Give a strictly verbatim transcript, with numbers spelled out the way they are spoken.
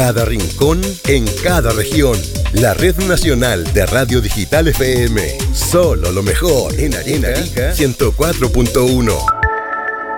cada rincón, en cada región. La Red Nacional de Radio Digital F M. Solo lo mejor en Arica ciento cuatro punto uno.